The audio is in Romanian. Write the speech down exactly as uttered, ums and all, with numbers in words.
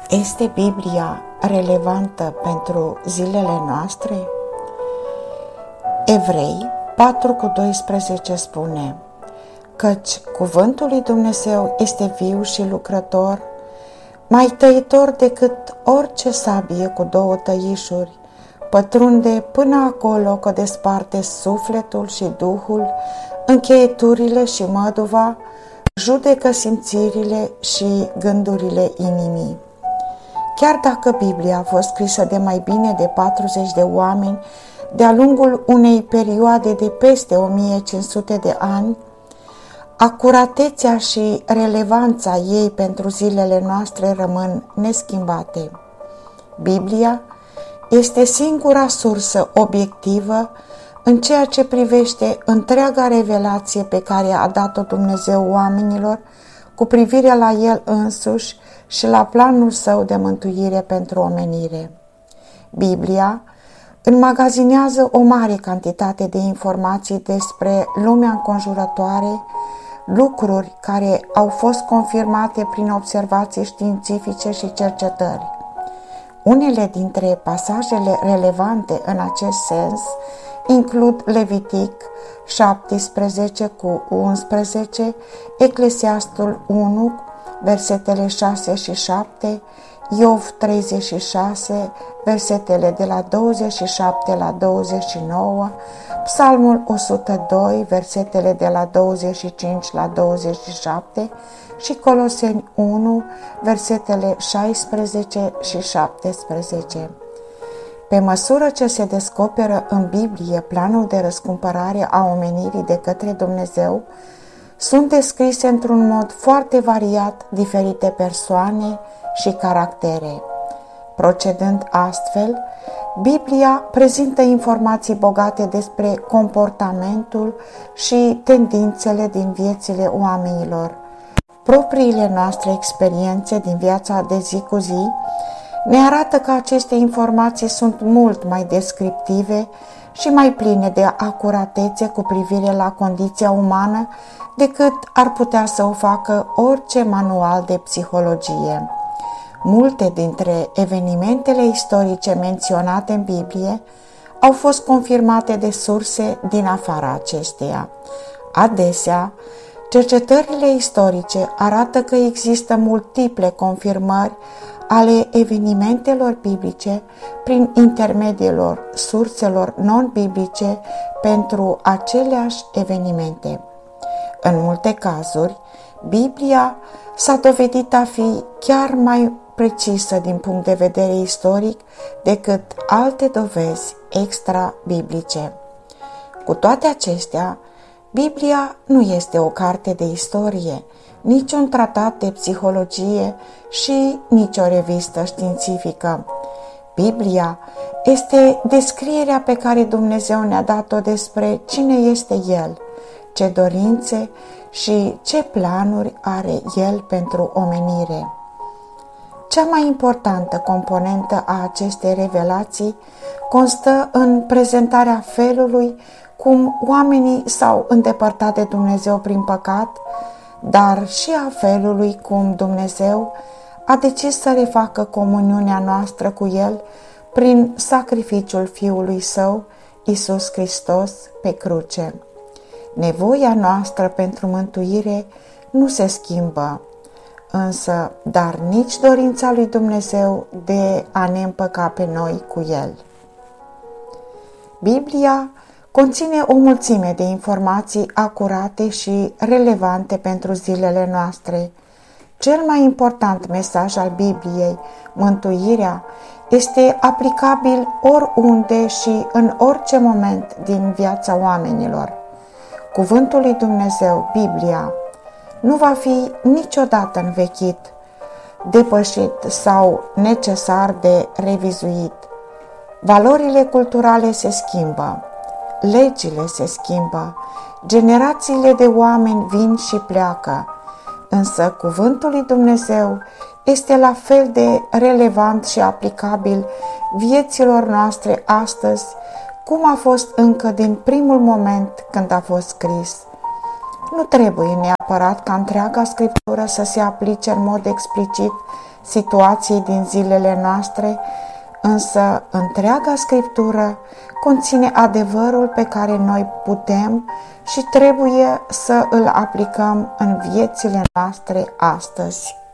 Este Biblia relevantă pentru zilele noastre? Evrei patru cu doisprezece spune: căci cuvântul lui Dumnezeu este viu și lucrător, mai tăitor decât orice sabie cu două tăișuri, pătrunde până acolo că desparte sufletul și duhul, încheieturile și măduva, judecă simțirile și gândurile inimii. Chiar dacă Biblia a fost scrisă de mai bine de patruzeci de oameni de-a lungul unei perioade de peste o mie cinci sute de ani, acuratețea și relevanța ei pentru zilele noastre rămân neschimbate. Biblia este singura sursă obiectivă în ceea ce privește întreaga revelație pe care a dat-o Dumnezeu oamenilor cu privire la El însuși și la planul Său de mântuire pentru omenire. Biblia înmagazinează o mare cantitate de informații despre lumea înconjurătoare, lucruri care au fost confirmate prin observații științifice și cercetări. Unele dintre pasajele relevante în acest sens includ Levitic șaptesprezece cu unsprezece, Eclesiastul unu, versetele șase și șapte, Iov treizeci și șase, versetele de la douăzeci și șapte la douăzeci și nouă, Psalmul o sută doi, versetele de la douăzeci și cinci la douăzeci și șapte și Coloseni unu, versetele șaisprezece și șaptesprezece. Pe măsură ce se descoperă în Biblie planul de răscumpărare a omenirii de către Dumnezeu, sunt descrise într-un mod foarte variat diferite persoane și caractere. Procedând astfel, Biblia prezintă informații bogate despre comportamentul și tendințele din viețile oamenilor. Propriile noastre experiențe din viața de zi cu zi ne arată că aceste informații sunt mult mai descriptive și mai pline de acuratețe cu privire la condiția umană decât ar putea să o facă orice manual de psihologie. Multe dintre evenimentele istorice menționate în Biblie au fost confirmate de surse din afara acesteia. Adesea, cercetările istorice arată că există multiple confirmări ale evenimentelor biblice prin intermediul surselor non-biblice pentru aceleași evenimente. În multe cazuri, Biblia s-a dovedit a fi chiar mai precisă din punct de vedere istoric decât alte dovezi extra-biblice. Cu toate acestea, Biblia nu este o carte de istorie, nici un tratat de psihologie și nici o revistă științifică. Biblia este descrierea pe care Dumnezeu ne-a dat-o despre cine este El, ce dorințe și ce planuri are El pentru omenire. Cea mai importantă componentă a acestei revelații constă în prezentarea felului cum oamenii s-au îndepărtat de Dumnezeu prin păcat, dar și a felului cum Dumnezeu a decis să refacă comuniunea noastră cu El prin sacrificiul Fiului Său, Iisus Hristos, pe cruce. Nevoia noastră pentru mântuire nu se schimbă, însă, dar nici dorința lui Dumnezeu de a ne împăca pe noi cu El. Biblia conține o mulțime de informații acurate și relevante pentru zilele noastre. Cel mai important mesaj al Bibliei, mântuirea, este aplicabil oriunde și în orice moment din viața oamenilor. Cuvântul lui Dumnezeu, Biblia, nu va fi niciodată învechit, depășit sau necesar de revizuit. Valorile culturale se schimbă, legile se schimbă, generațiile de oameni vin și pleacă, însă cuvântul lui Dumnezeu este la fel de relevant și aplicabil vieților noastre astăzi, cum a fost încă din primul moment când a fost scris. Nu trebuie neapărat ca întreaga Scriptură să se aplice în mod explicit situației din zilele noastre, însă întreaga Scriptură conține adevărul pe care noi putem și trebuie să îl aplicăm în viețile noastre astăzi.